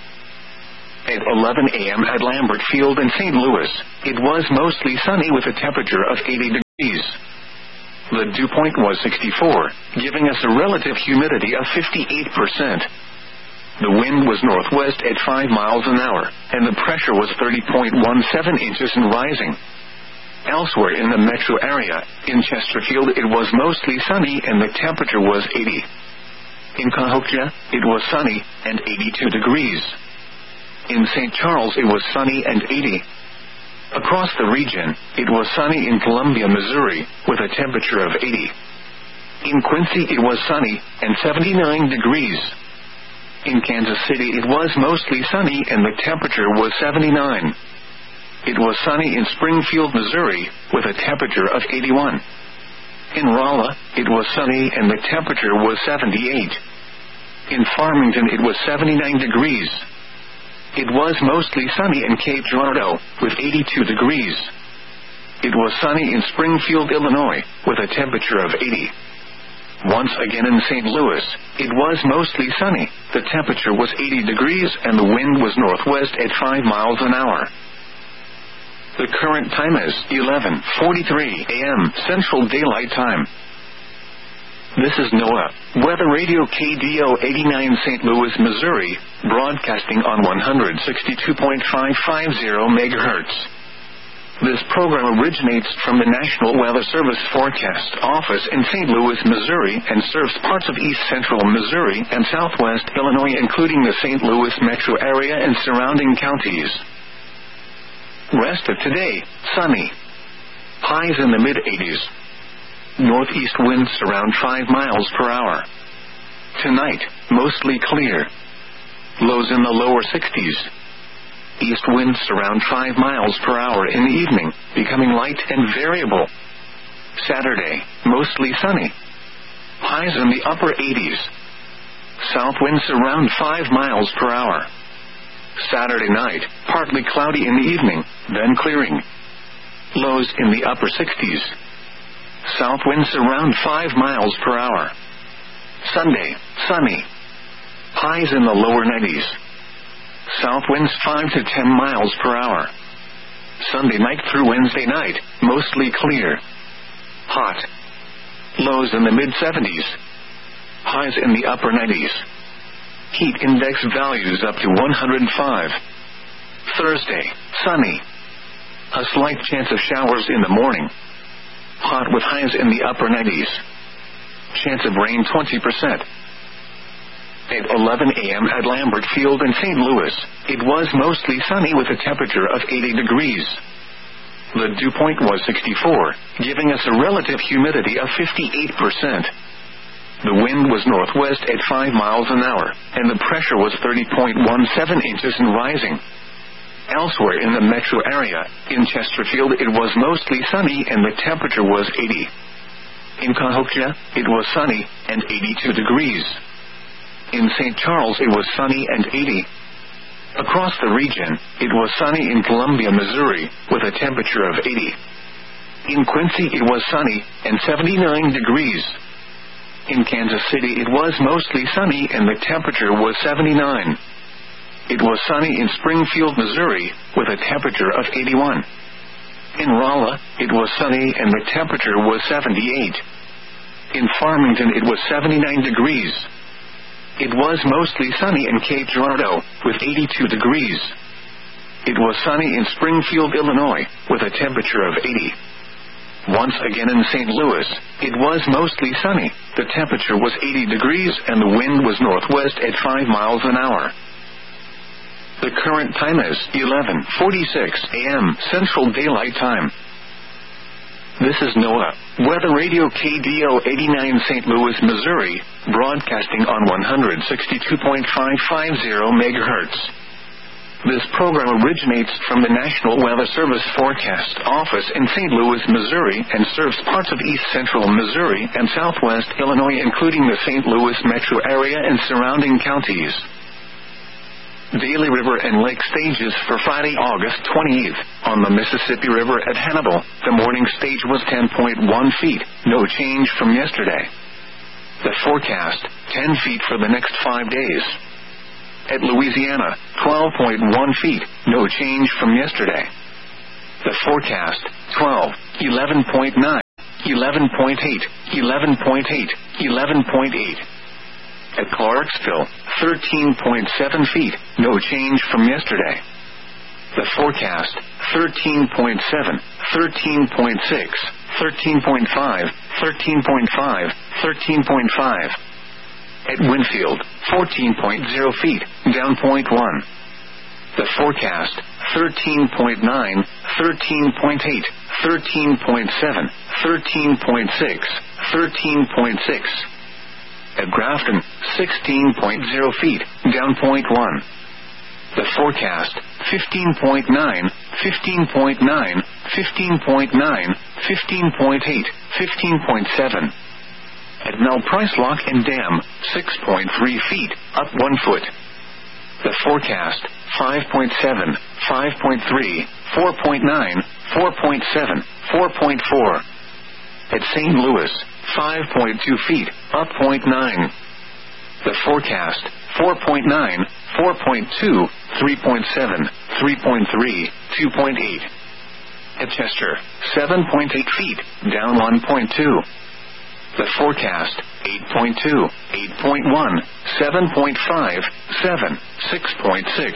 At eleven a.m. at Lambert Field in Saint Louis, it was mostly sunny with a temperature of eighty degrees. degrees. The dew point was sixty-four, giving us a relative humidity of fifty-eight percent. The wind was northwest at five miles an hour, and the pressure was thirty point one seven inches and rising. Elsewhere in the metro area, in Chesterfield it was mostly sunny and the temperature was eighty. In Cahokia, it was sunny and eighty-two degrees. In Saint Charles it was sunny and eighty. Across the region, it was sunny in Columbia, Missouri, with a temperature of eighty. In Quincy it was sunny and seventy-nine degrees. In Kansas City it was mostly sunny and the temperature was seventy-nine. It was sunny in Springfield, Missouri, with a temperature of eighty-one. In Rolla, it was sunny and the temperature was seventy-eight. In Farmington it was seventy-nine degrees. It was mostly sunny in Cape Girardeau, with eighty-two degrees. It was sunny in Springfield, Illinois, with a temperature of eighty. Once again in Saint Louis, it was mostly sunny, the temperature was eighty degrees and the wind was northwest at five miles an hour. The current time is eleven forty-three a m Central Daylight Time. This is NOAA, Weather Radio K D O eighty-nine Saint Louis, Missouri, broadcasting on one sixty-two point five five zero megahertz. This program originates from the National Weather Service Forecast Office in Saint Louis, Missouri, and serves parts of east central Missouri and southwest Illinois, including the Saint Louis metro area and surrounding counties. Rest of today, sunny. Highs in the mid-eighties. Northeast winds around five miles per hour. Tonight, mostly clear. Lows in the lower sixties. East winds around five miles per hour in the evening, becoming light and variable. Saturday, mostly sunny. Highs in the upper eighties. South winds around five miles per hour. Saturday night, partly cloudy in the evening, then clearing. Lows in the upper sixties. South winds around five miles per hour. Sunday, sunny. Highs in the lower nineties. South winds five to ten miles per hour. Sunday night through Wednesday night, mostly clear. Hot. Lows in the mid-seventies. Highs in the upper nineties. Heat index values up to one hundred five. Thursday, sunny. A slight chance of showers in the morning. Hot with highs in the upper nineties. Chance of rain twenty percent. At eleven a m at Lambert Field in Saint Louis, it was mostly sunny with a temperature of eighty degrees. The dew point was sixty-four, giving us a relative humidity of fifty-eight percent. The wind was northwest at five miles an hour, and the pressure was thirty point one seven inches and rising. Elsewhere in the metro area, in Chesterfield it was mostly sunny and the temperature was eighty. In Cahokia, it was sunny and eighty-two degrees. In Saint Charles it was sunny and eighty. Across the region, it was sunny in Columbia, Missouri, with a temperature of eighty. In Quincy it was sunny and seventy-nine degrees. In Kansas City it was mostly sunny and the temperature was seventy-nine. It was sunny in Springfield, Missouri, with a temperature of eighty-one. In Rolla, it was sunny and the temperature was seventy-eight. In Farmington it was seventy-nine degrees. It was mostly sunny in Cape Girardeau, with eighty-two degrees. It was sunny in Springfield, Illinois, with a temperature of eighty. Once again in Saint Louis, it was mostly sunny, the temperature was eighty degrees and the wind was northwest at five miles an hour. The current time is eleven forty-six a m Central Daylight Time. This is NOAA, Weather Radio K D O eighty-nine Saint Louis, Missouri, broadcasting on one sixty-two point five five zero megahertz. This program originates from the National Weather Service Forecast Office in Saint Louis, Missouri, and serves parts of east central Missouri and southwest Illinois, including the Saint Louis metro area and surrounding counties. Daily river and lake stages for Friday, August twenty-eighth. On the Mississippi River at Hannibal, the morning stage was ten point one feet, no change from yesterday. The forecast, ten feet for the next five days. At Louisiana, twelve point one feet, no change from yesterday. The forecast, twelve, eleven point nine. eleven point eight, eleven point eight, eleven point eight. At Clarksville, thirteen point seven feet, no change from yesterday. The forecast, thirteen point seven, thirteen point six, thirteen point five, thirteen point five, thirteen point five. At Winfield, fourteen point zero feet, down point one. The forecast, thirteen point nine, thirteen point eight, thirteen point seven, thirteen point six, thirteen point six. At Grafton, sixteen point zero feet, down point one. The forecast, fifteen point nine, fifteen point nine, fifteen point nine, fifteen point eight, fifteen point seven. At Mel Price Lock and Dam, six point three feet, up one foot. The forecast, five point seven, five point three, four point nine, four point seven, four point four. At Saint Louis, five point two feet, up point nine. The forecast, four point nine, four point two, three point seven, three point three, two point eight. At Chester, seven point eight feet, down one point two. The forecast, eight point two, eight point one, seven point five, seven, six point six.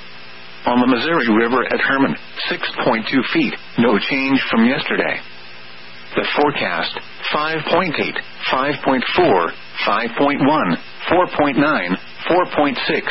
On the Missouri River at Herman, six point two feet, no change from yesterday. The forecast, five point eight, five point four, five point one, four point nine, four point six.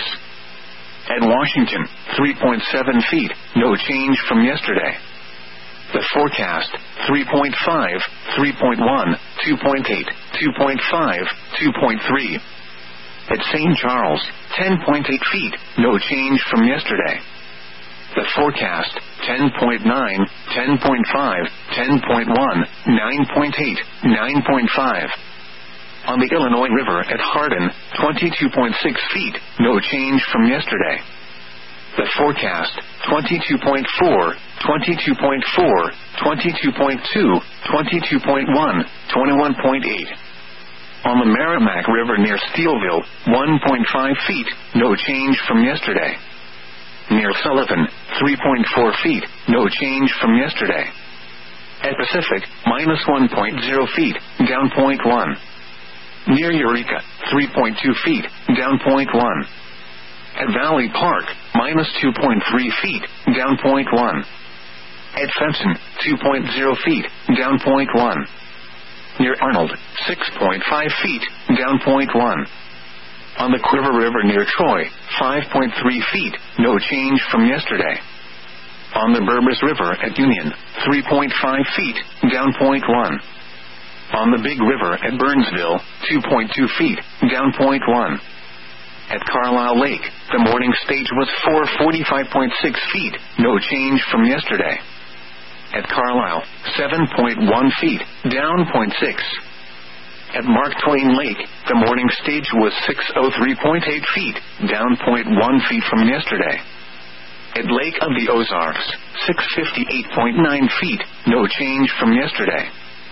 At Washington, three point seven feet, no change from yesterday. The forecast, three point five, three point one, two point eight, two point five, two point three. At Saint Charles, ten point eight feet, no change from yesterday. The forecast, ten point nine, ten point five, ten point one, nine point eight, nine point five. On the Illinois River at Hardin, twenty-two point six feet, no change from yesterday. The forecast, twenty-two point four, twenty-two point four, twenty-two point two, twenty-two point one, twenty-one point eight. On the Merrimack River near Steelville, one point five feet, no change from yesterday. Near Sullivan, three point four feet, no change from yesterday. At Pacific, minus one point zero feet, down point one. Near Eureka, three point two feet, down point one. At Valley Park, minus two point three feet, down point one. At Fenton, two point zero feet, down point one. Near Arnold, six point five feet, down point one. On the Quiver River near Troy, five point three feet, no change from yesterday. On the Burbus River at Union, three point five feet, down point one. On the Big River at Burnsville, two point two feet, down point one. At Carlisle Lake, the morning stage was four forty-five point six feet, no change from yesterday. At Carlisle, seven point one feet, down point six. At Mark Twain Lake, the morning stage was six oh three point eight feet, down point one feet from yesterday. At Lake of the Ozarks, six fifty-eight point nine feet, no change from yesterday.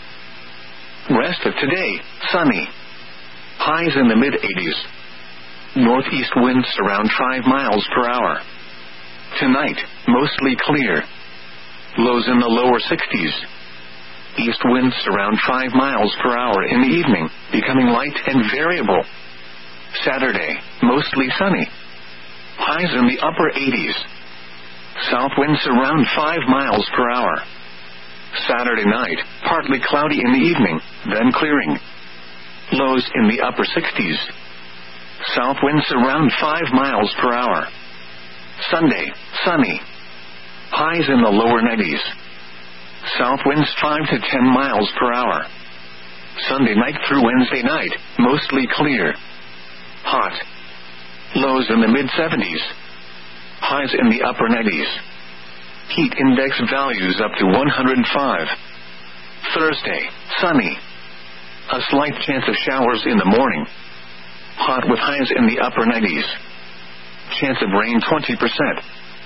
Rest of today, sunny. Highs in the mid eighties. Northeast winds around five miles per hour. Tonight, mostly clear. Lows in the lower sixties. East winds around five miles per hour in the evening, becoming light and variable. Saturday, mostly sunny. Highs in the upper eighties. South winds around five miles per hour. Saturday night, partly cloudy in the evening, then clearing. Lows in the upper sixties. South winds around five miles per hour. Sunday, sunny. Highs in the lower nineties. South winds five to ten miles per hour. Sunday night through Wednesday night, mostly clear. Hot. Lows in the mid seventies. Highs in the upper nineties. Heat index values up to one hundred five. Thursday, sunny. A slight chance of showers in the morning. Hot with highs in the upper nineties. Chance of rain twenty percent.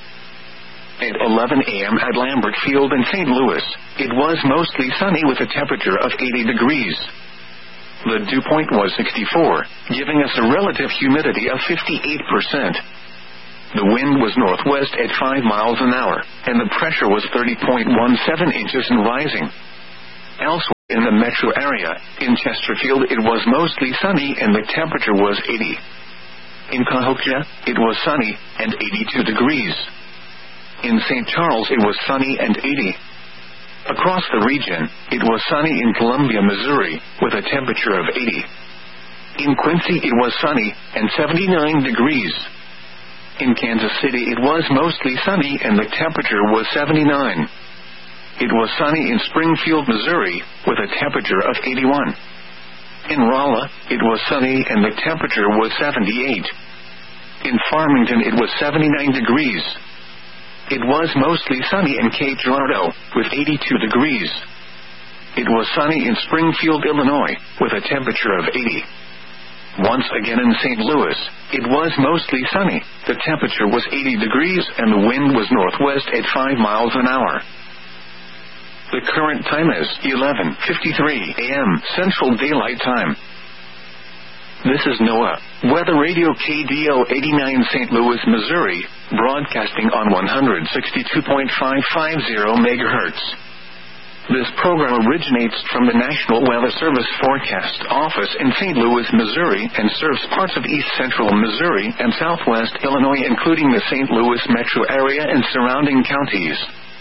At eleven a.m. at Lambert Field in Saint Louis, it was mostly sunny with a temperature of eighty degrees. The dew point was sixty-four, giving us a relative humidity of fifty-eight percent. The wind was northwest at five miles an hour, and the pressure was thirty point one seven inches and rising. Elsewhere, in the metro area. In Chesterfield, it was mostly sunny and the temperature was eighty. In Cahokia, it was sunny and eighty-two degrees. In Saint Charles, it was sunny and eighty. Across the region, it was sunny in Columbia, Missouri, with a temperature of eighty. In Quincy, it was sunny and seventy-nine degrees. In Kansas City, it was mostly sunny and the temperature was seventy-nine. It was sunny in Springfield, Missouri, with a temperature of eighty-one. In Rolla, it was sunny and the temperature was seventy-eight. In Farmington, it was seventy-nine degrees. It was mostly sunny in Cape Girardeau, with eighty-two degrees. It was sunny in Springfield, Illinois, with a temperature of eighty. Once again in Saint Louis, it was mostly sunny. The temperature was eighty degrees and the wind was northwest at five miles an hour. The current time is eleven fifty-three a m Central Daylight Time. This is NOAA Weather Radio K D O eighty-nine Saint Louis, Missouri, broadcasting on one sixty-two point five five zero megahertz. This program originates from the National Weather Service Forecast Office in Saint Louis, Missouri, and serves parts of east central Missouri and southwest Illinois, including the Saint Louis metro area and surrounding counties.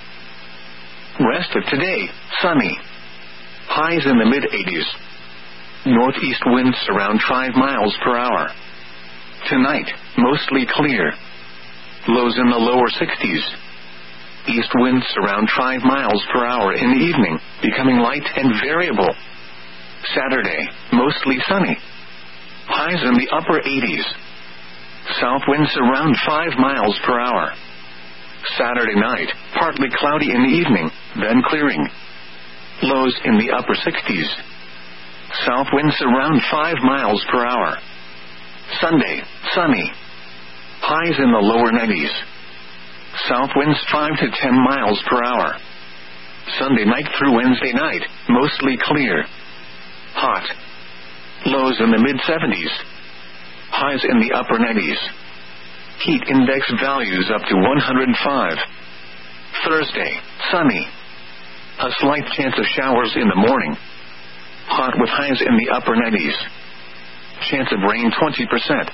Rest of today, sunny. Highs in the mid-eighties. Northeast winds around five miles per hour. Tonight, mostly clear. Lows in the lower sixties. East winds around five miles per hour in the evening, becoming light and variable. Saturday, mostly sunny. Highs in the upper eighties. South winds around five miles per hour. Saturday night, partly cloudy in the evening, then clearing. Lows in the upper sixties. South winds around five miles per hour. Sunday, sunny. Highs in the lower nineties. South winds five to ten miles per hour. Sunday night through Wednesday night, mostly clear. Hot. Lows in the mid-seventies. Highs in the upper nineties. Heat index values up to one hundred five. Thursday, sunny. A slight chance of showers in the morning. Hot with highs in the upper nineties. Chance of rain twenty percent.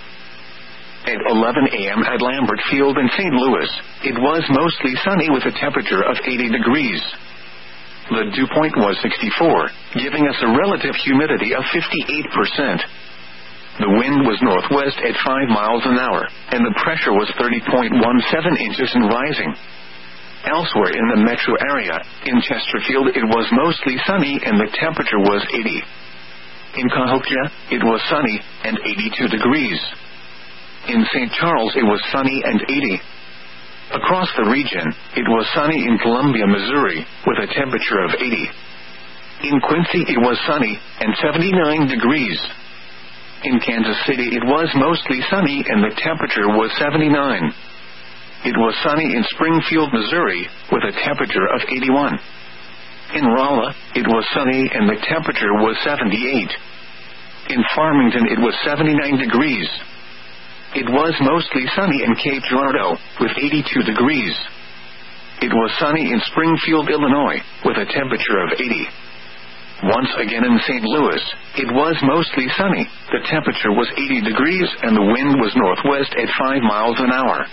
At eleven a m at Lambert Field in Saint Louis, it was mostly sunny with a temperature of eighty degrees. The dew point was sixty-four, giving us a relative humidity of fifty-eight percent. The wind was northwest at five miles an hour, and the pressure was thirty point one seven inches and rising. Elsewhere in the metro area, in Chesterfield, it was mostly sunny and the temperature was eighty. In Cahokia, it was sunny and eighty-two degrees. In Saint Charles, it was sunny and eighty. Across the region, it was sunny in Columbia, Missouri, with a temperature of eighty. In Quincy, it was sunny and seventy-nine degrees. In Kansas City, it was mostly sunny and the temperature was seventy-nine. It was sunny in Springfield, Missouri, with a temperature of eighty-one. In Rolla, it was sunny and the temperature was seventy-eight. In Farmington, it was seventy-nine degrees. It was mostly sunny in Cape Girardeau, with eighty-two degrees. It was sunny in Springfield, Illinois, with a temperature of eighty. Once again in Saint Louis, it was mostly sunny. The temperature was eighty degrees and the wind was northwest at five miles an hour.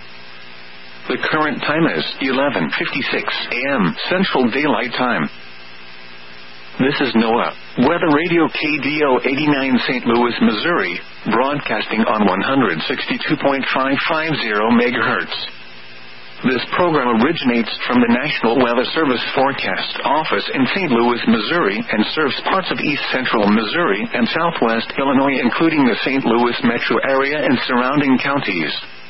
The current time is eleven fifty-six a m Central Daylight Time. This is NOAA Weather Radio K D O eighty-nine Saint Louis, Missouri, broadcasting on one sixty-two point five five zero megahertz. This program originates from the National Weather Service Forecast Office in Saint Louis, Missouri, and serves parts of east central Missouri and southwest Illinois, including the Saint Louis metro area and surrounding counties.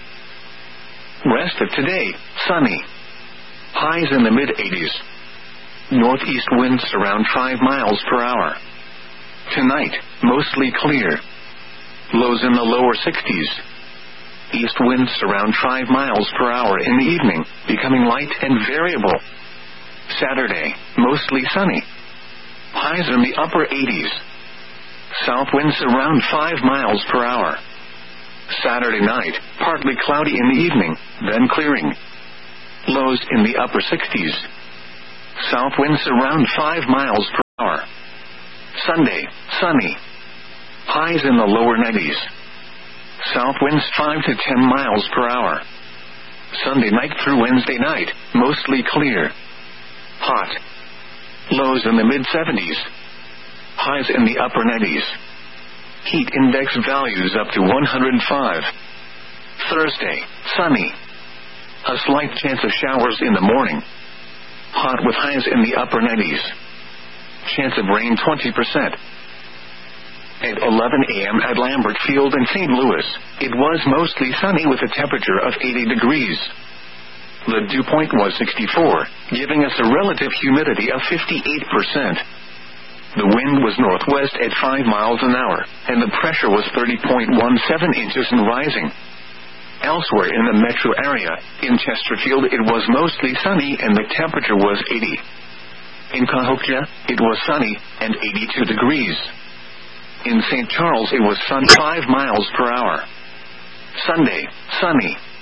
Rest of today, sunny. Highs in the mid-eighties. Northeast winds around five miles per hour. Tonight, mostly clear. Lows in the lower sixties. East winds around five miles per hour in the evening, becoming light and variable. Saturday, mostly sunny. Highs in the upper eighties. South winds around five miles per hour. Saturday night, partly cloudy in the evening, then clearing. Lows in the upper sixties. South winds around five miles per hour. Sunday, sunny. Highs in the lower nineties. South winds five to ten miles per hour. Sunday night through Wednesday night, mostly clear. Hot. Lows in the mid seventies. Highs in the upper nineties. Heat index values up to one hundred five. Thursday, sunny. A slight chance of showers in the morning. Hot with highs in the upper nineties. Chance of rain twenty percent. At eleven a.m. at Lambert Field in Saint Louis, it was mostly sunny with a temperature of eighty degrees. The dew point was sixty-four, giving us a relative humidity of fifty-eight percent. The wind was northwest at five miles an hour, and the pressure was thirty point one seven inches and rising. Elsewhere in the metro area, in Chesterfield it was mostly sunny and the temperature was eighty. In Cahokia, it was sunny and eighty-two degrees. In Saint Charles it was sunny five miles per hour. Sunday, sunny.